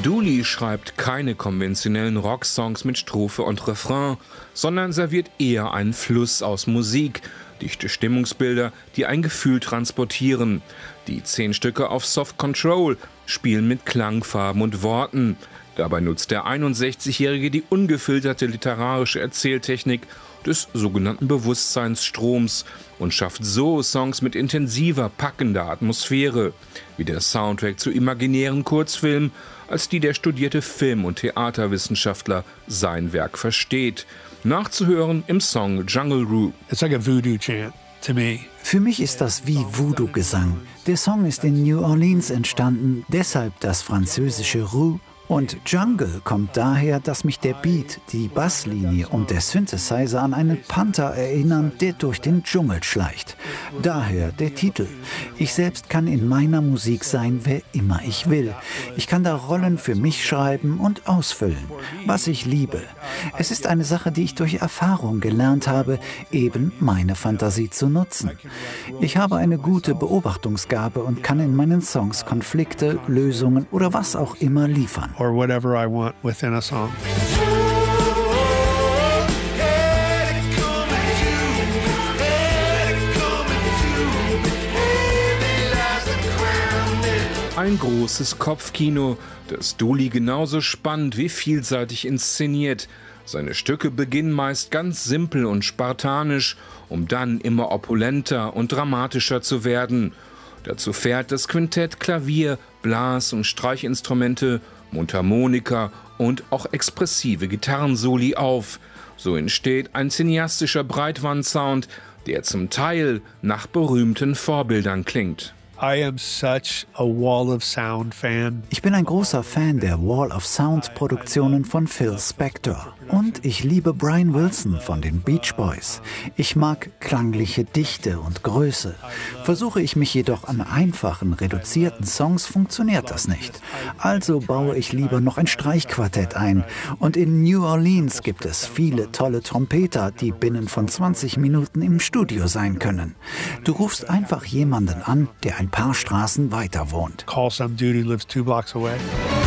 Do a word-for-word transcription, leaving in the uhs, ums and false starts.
Dooley schreibt keine konventionellen Rocksongs mit Strophe und Refrain, sondern serviert eher einen Fluss aus Musik, dichte Stimmungsbilder, die ein Gefühl transportieren. Die zehn Stücke auf Soft Control spielen mit Klangfarben und Worten. Dabei nutzt der einundsechzigjährige die ungefilterte literarische Erzähltechnik des sogenannten Bewusstseinsstroms und schafft so Songs mit intensiver, packender Atmosphäre, wie der Soundtrack zu imaginären Kurzfilmen, als die der studierte Film- und Theaterwissenschaftler sein Werk versteht. Nachzuhören im Song Jungle Roo. It's like a voodoo chant to me. Für mich ist das wie Voodoo-Gesang. Der Song ist in New Orleans entstanden, deshalb das französische Roo. Und Jungle kommt daher, dass mich der Beat, die Basslinie und der Synthesizer an einen Panther erinnern, der durch den Dschungel schleicht. Daher der Titel. Ich selbst kann in meiner Musik sein, wer immer ich will. Ich kann da Rollen für mich schreiben und ausfüllen, was ich liebe. Es ist eine Sache, die ich durch Erfahrung gelernt habe, eben meine Fantasie zu nutzen. Ich habe eine gute Beobachtungsgabe und kann in meinen Songs Konflikte, Lösungen oder was auch immer liefern. Or whatever I want within a song. Ein großes Kopfkino, das Dooley genauso spannend wie vielseitig inszeniert. Seine Stücke beginnen meist ganz simpel und spartanisch, um dann immer opulenter und dramatischer zu werden. Dazu fährt das Quintett Klavier, Blas- und Streichinstrumente, Mundharmonika und auch expressive Gitarrensoli auf. So entsteht ein cineastischer Breitwandsound, der zum Teil nach berühmten Vorbildern klingt. I am such a Wall of Sound fan. Ich bin ein großer Fan der Wall of Sound Produktionen von Phil Spector. Und ich liebe Brian Wilson von den Beach Boys. Ich mag klangliche Dichte und Größe. Versuche ich mich jedoch an einfachen, reduzierten Songs, funktioniert das nicht. Also baue ich lieber noch ein Streichquartett ein. Und in New Orleans gibt es viele tolle Trompeter, die binnen von zwanzig Minuten im Studio sein können. Du rufst einfach jemanden an, der ein paar Straßen weiter wohnt. Call some dude who lives two blocks away.